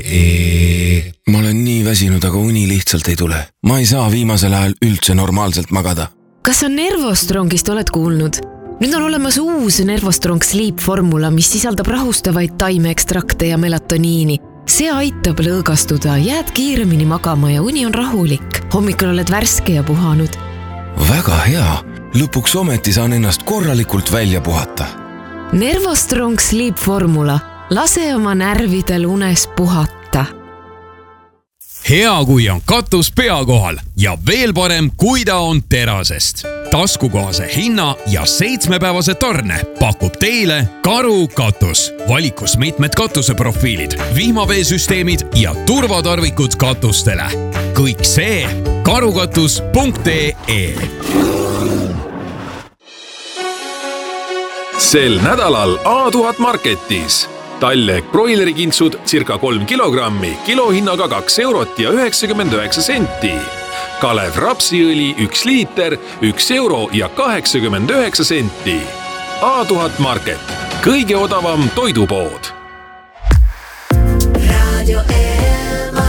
Ma olen nii väsinud, aga uni lihtsalt ei tule. Ma ei saa viimasel ajal üldse normaalselt magada. Kas sa Nervostrongist oled kuulnud? Nüüd on olemas uus Nervostrong Sleep formula, mis sisaldab rahustavaid taimeekstrakte ja melatoniini. See aitab lõõgastuda, jääd kiiremini magama ja uni on rahulik. Hommikul oled värske ja puhanud. Väga hea. Lõpuks ometi saan ennast korralikult välja puhata. Nervostrong Sleep formula. Lase oma närvidel unes puhata. Hea, kui on katus pea kohal ja veel parem, kui ta on terasest. Taskukohase hinna ja 7-päevase tarne pakub teile Karu katus. Valikus mitmed katuseprofiilid, vihmaveesüsteemid ja turvatarvikud katustele. Kõik see karukatus.ee. Sel nädalal A1000 Marketis. Talleg broilerikintsud circa 3 kilogrammi, kilohinnaga 2 eurot ja 99 senti. Kalev rapsiõli 1 liiter, 1 euro ja 89 senti. A1000 Market. Kõige odavam toidupood. Radio Elmar.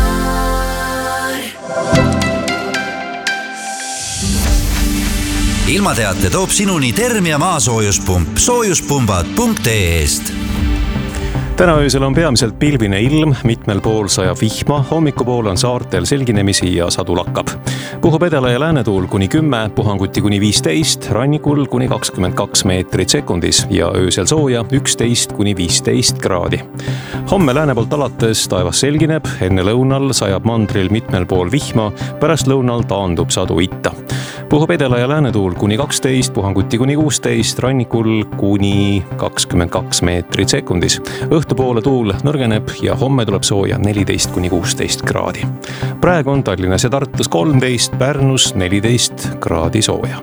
Ilmateate toob sinuni Termia maasoojuspump soojuspumbad.ee-st. Täna öösel on peamiselt pilvine ilm, mitmel pool sajab vihma, hommikupool on saartel selginemisi ja sadu lakkab. Puhub edela ja läänetuul kuni 10, puhanguti kuni 15, rannikul kuni 22 meetrit sekundis ja öösel sooja 11 kuni 15 kraadi. Homme lääne poolt alates taevas selgineb, enne lõunal sajab mandril mitmel pool vihma, pärast lõunal taandub sadu itta. Puhub edela ja läänetuul kuni 12, puhanguti kuni 16, rannikul kuni 22 meetrit sekundis. Õhtupoole tuul nõrgeneb ja homme tuleb sooja 14 kuni 16 kraadi. Praegu on Tallinnas ja Tartus 13, Pärnus 14 kraadi sooja.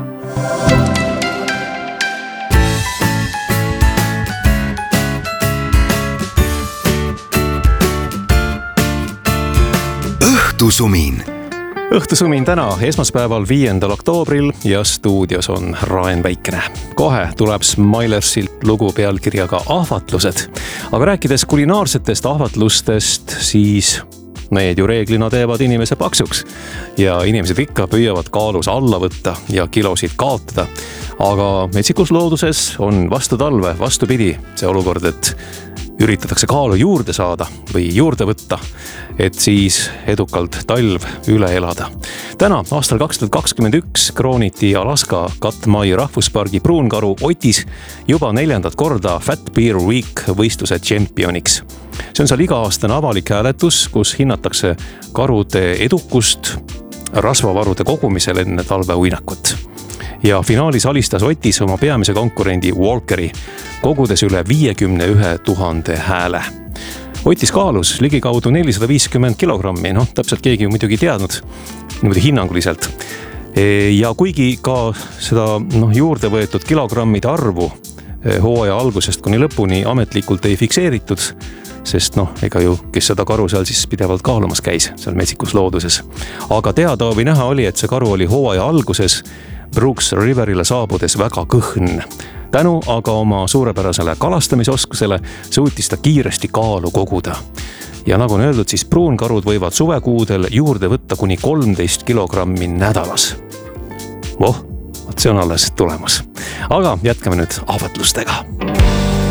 Õhtusumin. Õhtusumin täna, esmaspäeval 5. oktoobril ja stuudios on Raen Väikene. Kohe tuleb Smilersilt lugu pealkirjaga Ahvatlused. Aga rääkides kulinaarsetest ahvatlustest, siis need ju reeglina teevad inimese paksuks. Ja inimesed ikka püüavad kaalus alla võtta ja kilosid kaotada. Aga metsikus looduses on vastu talve, vastupidi see olukord, et üritatakse kaalu juurde saada või juurde võtta, et siis edukalt talv üle elada. Täna, aastal 2021, krooniti Alaska Katmai rahvuspargi pruunkaru Otis juba 4. korda Fat Bear Week võistluse tšempioniks. See on seal iga-aastane avalik hääletus, kus hinnatakse karude edukust rasvavarude kogumisel enne talveuinakut. Ja finaalis alistas Otis oma peamise konkurendi Walkeri, kogudes üle 51 000 hääle. Otis kaalus ligikaudu 450 kilogrammi, täpselt keegi muidugi teadnud, niimoodi hinnanguliselt. Ja kuigi ka seda juurde võetud kilogrammide arvu hooaja algusest kuni lõpuni ametlikult ei fikseeritud, sest ega ju, kes seda karu seal siis pidevalt kaalumas käis, seal metsikus looduses. Aga teada või näha oli, et see karu oli hooaja alguses Brooks Riverile saabudes väga kõhn. Tänu aga oma suurepärasele kalastamisoskusele suutis ta kiiresti kaalu koguda. Ja nagu on öeldud, siis pruunkarud võivad suvekuudel juurde võtta kuni 13 kilogrammi nädalas. See on alles tulemas. Aga jätkame nüüd ahvatlustega.